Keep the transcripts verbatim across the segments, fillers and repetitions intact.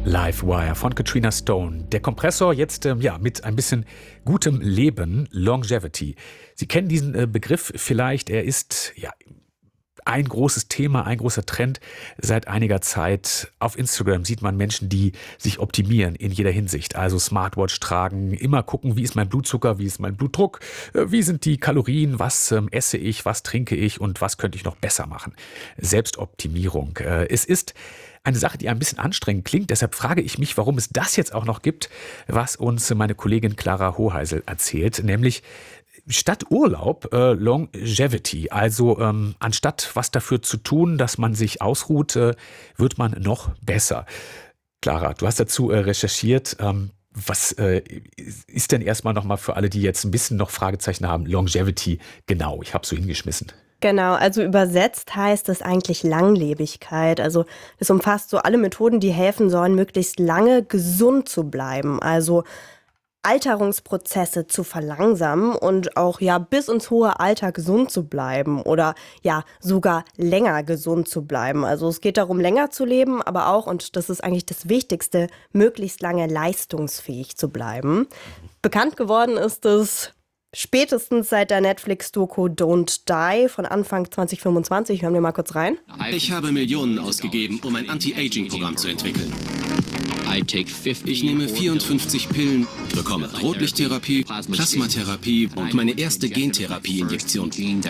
Livewire von Katrina Stone. Der Kompressor jetzt ähm, ja mit ein bisschen gutem Leben, Longevity. Sie kennen diesen äh, Begriff vielleicht. Er ist ja ein großes Thema, ein großer Trend seit einiger Zeit. Auf Instagram sieht man Menschen, die sich optimieren in jeder Hinsicht. Also Smartwatch tragen, immer gucken, wie ist mein Blutzucker, wie ist mein Blutdruck, äh, wie sind die Kalorien, was ähm, esse ich, was trinke ich und was könnte ich noch besser machen. Selbstoptimierung. Äh, es ist eine Sache, die ein bisschen anstrengend klingt. Deshalb frage ich mich, warum es das jetzt auch noch gibt, was uns meine Kollegin Clara Hoheisel erzählt, nämlich statt Urlaub äh, Longevity. Also ähm, anstatt was dafür zu tun, dass man sich ausruht, äh, wird man noch besser. Clara, du hast dazu äh, recherchiert. Ähm, was äh, ist denn erstmal nochmal für alle, die jetzt ein bisschen noch Fragezeichen haben, Longevity genau? Ich habe so hingeschmissen. Genau, also übersetzt heißt es eigentlich Langlebigkeit. Also es umfasst so alle Methoden, die helfen sollen, möglichst lange gesund zu bleiben. Also Alterungsprozesse zu verlangsamen und auch ja bis ins hohe Alter gesund zu bleiben oder ja sogar länger gesund zu bleiben. Also es geht darum, länger zu leben, aber auch, und das ist eigentlich das Wichtigste, möglichst lange leistungsfähig zu bleiben. Bekannt geworden ist es spätestens seit der Netflix-Doku Don't Die von Anfang zwanzig fünfundzwanzig. Hören wir mal kurz rein. Ich habe Millionen ausgegeben, um ein Anti-Aging-Programm zu entwickeln. Ich nehme vierundfünfzig Pillen, bekomme Rotlichttherapie, Plasmatherapie und meine erste Gentherapie-Injektion.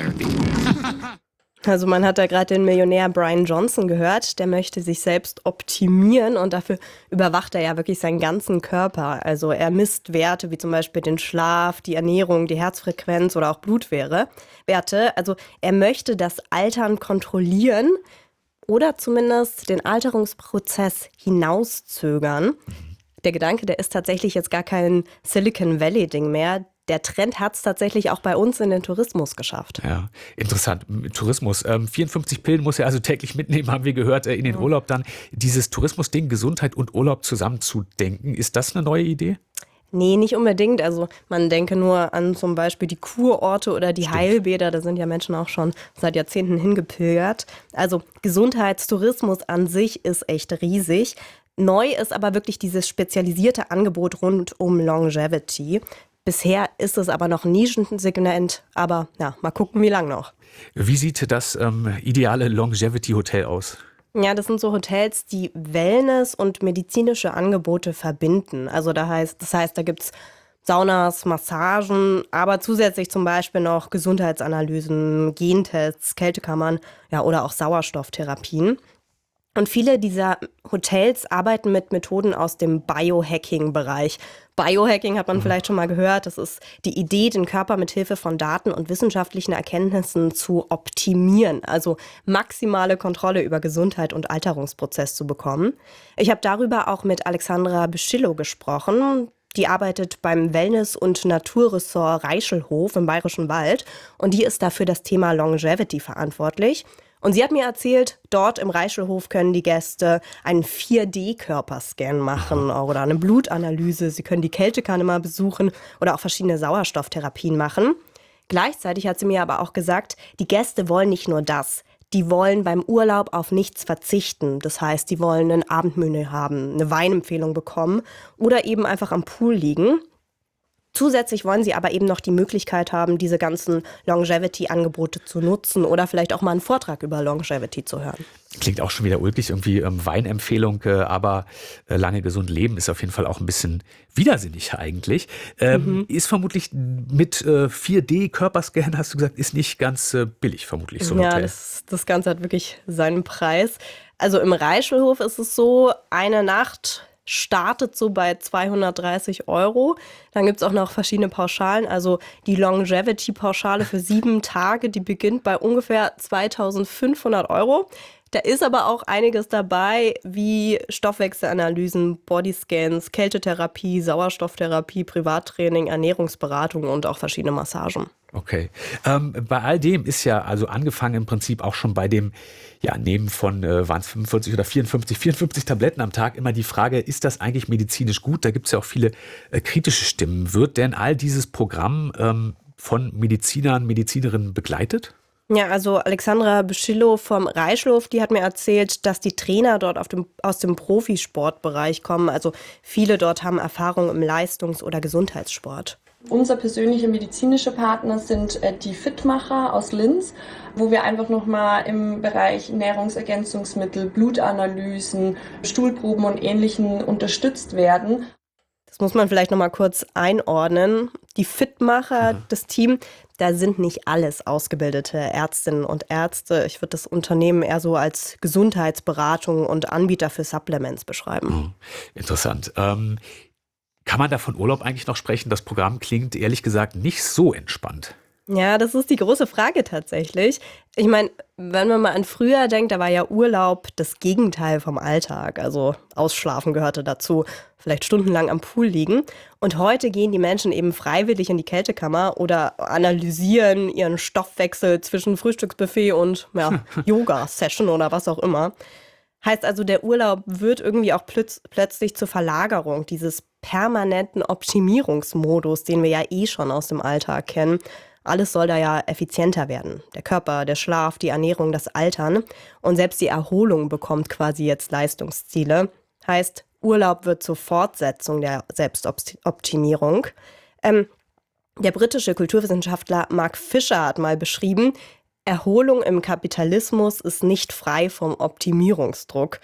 Also man hat da gerade den Millionär Brian Johnson gehört, der möchte sich selbst optimieren und dafür überwacht er ja wirklich seinen ganzen Körper. Also er misst Werte wie zum Beispiel den Schlaf, die Ernährung, die Herzfrequenz oder auch Blutwerte. Also er möchte das Altern kontrollieren oder zumindest den Alterungsprozess hinauszögern. Der Gedanke, der ist tatsächlich jetzt gar kein Silicon Valley-Ding mehr. Der Trend hat es tatsächlich auch bei uns in den Tourismus geschafft. Ja, interessant. Tourismus. Ähm, vierundfünfzig Pillen muss er also täglich mitnehmen, haben wir gehört, äh, in den Urlaub dann. Dieses Tourismusding, Gesundheit und Urlaub zusammenzudenken, ist das eine neue Idee? Nee, nicht unbedingt. Also man denke nur an zum Beispiel die Kurorte oder die Stimmt. Heilbäder. Da sind ja Menschen auch schon seit Jahrzehnten hingepilgert. Also Gesundheitstourismus an sich ist echt riesig. Neu ist aber wirklich dieses spezialisierte Angebot rund um Longevity. Bisher ist es aber noch ein Nischensegment, aber ja, mal gucken, wie lang noch. Wie sieht das ähm, ideale Longevity-Hotel aus? Ja, das sind so Hotels, die Wellness und medizinische Angebote verbinden. Also da heißt, das heißt, da gibt's Saunas, Massagen, aber zusätzlich zum Beispiel noch Gesundheitsanalysen, Gentests, Kältekammern, ja, oder auch Sauerstofftherapien. Und viele dieser Hotels arbeiten mit Methoden aus dem Biohacking-Bereich. Biohacking hat man mhm. vielleicht schon mal gehört. Das ist die Idee, den Körper mit Hilfe von Daten und wissenschaftlichen Erkenntnissen zu optimieren. Also maximale Kontrolle über Gesundheit und Alterungsprozess zu bekommen. Ich habe darüber auch mit Alexandra Beschillo gesprochen. Die arbeitet beim Wellness- und Naturressort Reichelhof im Bayerischen Wald. Und die ist dafür das Thema Longevity verantwortlich. Und sie hat mir erzählt, dort im Reichelhof können die Gäste einen vier D Körperscan machen oder eine Blutanalyse. Sie können die Kältekanne mal besuchen oder auch verschiedene Sauerstofftherapien machen. Gleichzeitig hat sie mir aber auch gesagt, die Gäste wollen nicht nur das. Die wollen beim Urlaub auf nichts verzichten. Das heißt, die wollen ein Abendmenü haben, eine Weinempfehlung bekommen oder eben einfach am Pool liegen. Zusätzlich wollen sie aber eben noch die Möglichkeit haben, diese ganzen Longevity-Angebote zu nutzen oder vielleicht auch mal einen Vortrag über Longevity zu hören. Klingt auch schon wieder ulkig, irgendwie ähm, Weinempfehlung, äh, aber äh, lange gesund leben ist auf jeden Fall auch ein bisschen widersinnig eigentlich. Ähm, mhm. Ist vermutlich mit äh, vier D Körperscan, hast du gesagt, ist nicht ganz äh, billig vermutlich so ein Ja, Hotel. das, das Ganze hat wirklich seinen Preis. Also im Reichelhof ist es so, eine Nacht startet so bei zweihundertdreißig Euro. Dann gibt es auch noch verschiedene Pauschalen. Also die Longevity-Pauschale für sieben Tage, die beginnt bei ungefähr zweitausendfünfhundert Euro. Da ist aber auch einiges dabei, wie Stoffwechselanalysen, Bodyscans, Kältetherapie, Sauerstofftherapie, Privattraining, Ernährungsberatung und auch verschiedene Massagen. Okay. Ähm, bei all dem ist ja also angefangen im Prinzip auch schon bei dem ja, Nehmen von, äh, waren es fünfundvierzig oder vierundfünfzig, vierundfünfzig Tabletten am Tag immer die Frage, ist das eigentlich medizinisch gut? Da gibt es ja auch viele äh, kritische Stimmen. Wird denn all dieses Programm ähm, von Medizinern, Medizinerinnen begleitet? Ja, also Alexandra Beschillo vom Reichlof, die hat mir erzählt, dass die Trainer dort auf dem, aus dem Profisportbereich kommen. Also viele dort haben Erfahrung im Leistungs- oder Gesundheitssport. Unser persönlicher medizinischer Partner sind äh, die Fitmacher aus Linz, wo wir einfach nochmal im Bereich Nahrungsergänzungsmittel, Blutanalysen, Stuhlproben und Ähnlichem unterstützt werden. Das muss man vielleicht nochmal kurz einordnen. Die Fitmacher, mhm. das Team, da sind nicht alles ausgebildete Ärztinnen und Ärzte. Ich würde das Unternehmen eher so als Gesundheitsberatung und Anbieter für Supplements beschreiben. Mhm. Interessant. Ähm Kann man da von Urlaub eigentlich noch sprechen? Das Programm klingt ehrlich gesagt nicht so entspannt. Ja, das ist die große Frage tatsächlich. Ich meine, wenn man mal an früher denkt, da war ja Urlaub das Gegenteil vom Alltag. Also Ausschlafen gehörte dazu, vielleicht stundenlang am Pool liegen. Und heute gehen die Menschen eben freiwillig in die Kältekammer oder analysieren ihren Stoffwechsel zwischen Frühstücksbuffet und ja, Yoga-Session oder was auch immer. Heißt also, der Urlaub wird irgendwie auch plötz- plötzlich zur Verlagerung dieses permanenten Optimierungsmodus, den wir ja eh schon aus dem Alltag kennen. Alles soll da ja effizienter werden. Der Körper, der Schlaf, die Ernährung, das Altern. Und selbst die Erholung bekommt quasi jetzt Leistungsziele. Heißt, Urlaub wird zur Fortsetzung der Selbstoptimierung. Ähm, der britische Kulturwissenschaftler Mark Fisher hat mal beschrieben, Erholung im Kapitalismus ist nicht frei vom Optimierungsdruck.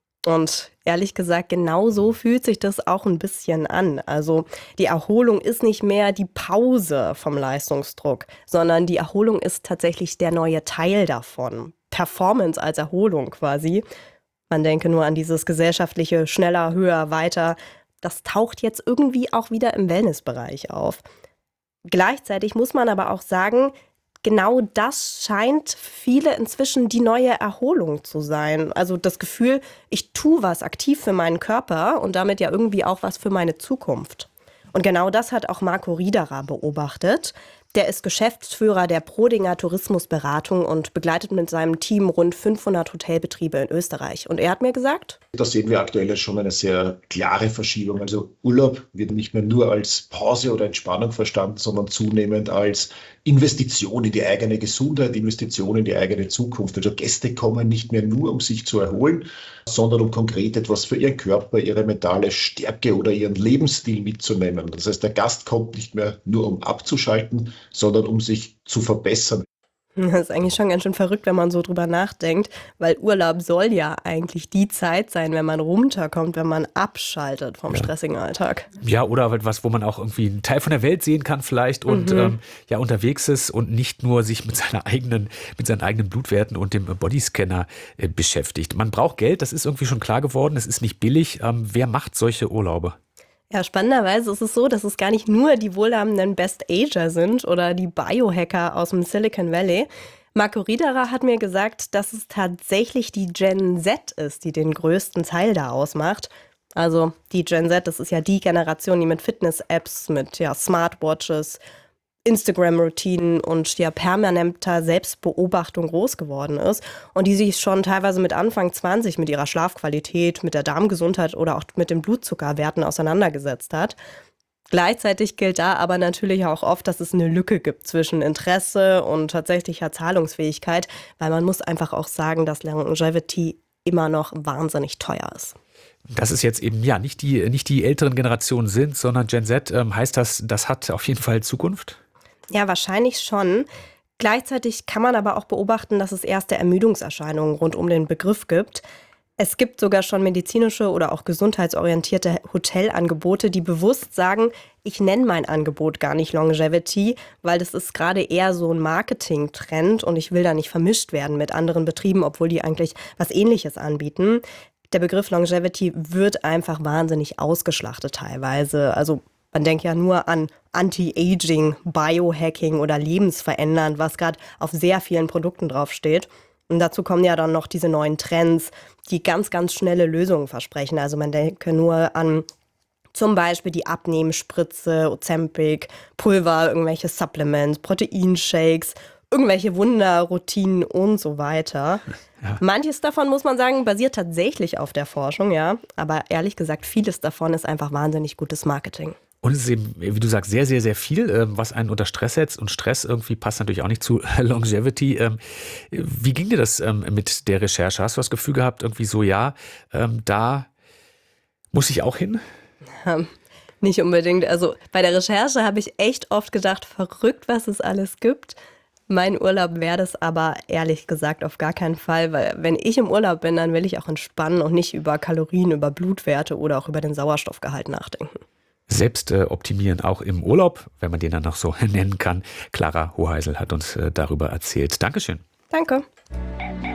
Und ehrlich gesagt, genau so fühlt sich das auch ein bisschen an. Also die Erholung ist nicht mehr die Pause vom Leistungsdruck, sondern die Erholung ist tatsächlich der neue Teil davon. Performance als Erholung quasi. Man denke nur an dieses gesellschaftliche schneller, höher, weiter. Das taucht jetzt irgendwie auch wieder im Wellnessbereich auf. Gleichzeitig muss man aber auch sagen, genau das scheint für viele inzwischen die neue Erholung zu sein. Also das Gefühl, ich tue was aktiv für meinen Körper und damit ja irgendwie auch was für meine Zukunft. Und genau das hat auch Marco Riederer beobachtet. Der ist Geschäftsführer der Prodinger Tourismusberatung und begleitet mit seinem Team rund fünfhundert Hotelbetriebe in Österreich. Und er hat mir gesagt: Da sehen wir aktuell schon eine sehr klare Verschiebung. Also Urlaub wird nicht mehr nur als Pause oder Entspannung verstanden, sondern zunehmend als Investition in die eigene Gesundheit, Investition in die eigene Zukunft. Also Gäste kommen nicht mehr nur, um sich zu erholen, sondern um konkret etwas für ihren Körper, ihre mentale Stärke oder ihren Lebensstil mitzunehmen. Das heißt, der Gast kommt nicht mehr nur, um abzuschalten, sondern um sich zu verbessern. Das ist eigentlich schon ganz schön verrückt, wenn man so drüber nachdenkt, weil Urlaub soll ja eigentlich die Zeit sein, wenn man runterkommt, wenn man abschaltet vom ja. stressigen Alltag. Ja, oder was, wo man auch irgendwie einen Teil von der Welt sehen kann vielleicht und mhm. ähm, ja unterwegs ist und nicht nur sich mit seiner eigenen, mit seinen eigenen Blutwerten und dem Bodyscanner äh, beschäftigt. Man braucht Geld, das ist irgendwie schon klar geworden, es ist nicht billig. Ähm, wer macht solche Urlaube? Ja, spannenderweise ist es so, dass es gar nicht nur die wohlhabenden Best-Ager sind oder die Biohacker aus dem Silicon Valley. Marco Riederer hat mir gesagt, dass es tatsächlich die Gen Z ist, die den größten Teil da ausmacht. Also die Gen Z, das ist ja die Generation, die mit Fitness-Apps, mit ja, Smartwatches, Instagram-Routinen und ja permanenter Selbstbeobachtung groß geworden ist und die sich schon teilweise mit Anfang zwanzig mit ihrer Schlafqualität, mit der Darmgesundheit oder auch mit den Blutzuckerwerten auseinandergesetzt hat. Gleichzeitig gilt da aber natürlich auch oft, dass es eine Lücke gibt zwischen Interesse und tatsächlicher Zahlungsfähigkeit, weil man muss einfach auch sagen, dass Longevity immer noch wahnsinnig teuer ist. Dass es jetzt eben ja nicht die, nicht die älteren Generationen sind, sondern Gen Z, ähm, heißt das, das hat auf jeden Fall Zukunft? Ja, wahrscheinlich schon. Gleichzeitig kann man aber auch beobachten, dass es erste Ermüdungserscheinungen rund um den Begriff gibt. Es gibt sogar schon medizinische oder auch gesundheitsorientierte Hotelangebote, die bewusst sagen, ich nenne mein Angebot gar nicht Longevity, weil das ist gerade eher so ein Marketing-Trend und ich will da nicht vermischt werden mit anderen Betrieben, obwohl die eigentlich was Ähnliches anbieten. Der Begriff Longevity wird einfach wahnsinnig ausgeschlachtet teilweise. Also man denkt ja nur an Anti-Aging, Biohacking oder lebensverändernd, was gerade auf sehr vielen Produkten draufsteht. Und dazu kommen ja dann noch diese neuen Trends, die ganz, ganz schnelle Lösungen versprechen. Also man denke nur an zum Beispiel die Abnehmspritze, Ozempic, Pulver, irgendwelche Supplements, Proteinshakes, irgendwelche Wunderroutinen und so weiter. Ja. Manches davon, muss man sagen, basiert tatsächlich auf der Forschung, ja. Aber ehrlich gesagt, vieles davon ist einfach wahnsinnig gutes Marketing. Und es ist eben, wie du sagst, sehr, sehr, sehr viel, ähm, was einen unter Stress setzt. Und Stress irgendwie passt natürlich auch nicht zu Longevity. Ähm, wie ging dir das ähm, mit der Recherche? Hast du das Gefühl gehabt, irgendwie so, ja, ähm, da muss ich auch hin? Ähm, nicht unbedingt. Also bei der Recherche habe ich echt oft gedacht, verrückt, was es alles gibt. Mein Urlaub wäre das aber ehrlich gesagt auf gar keinen Fall, weil wenn ich im Urlaub bin, dann will ich auch entspannen und nicht über Kalorien, über Blutwerte oder auch über den Sauerstoffgehalt nachdenken. Selbst äh, optimieren, auch im Urlaub, wenn man den dann noch so nennen kann. Clara Hoheisel hat uns äh, darüber erzählt. Dankeschön. Danke.